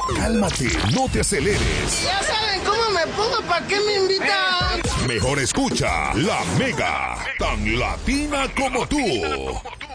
Cálmate, no te aceleres. Ya saben cómo me pongo, ¿para qué me invitan? Mejor escucha La Mega, tan latina como tú.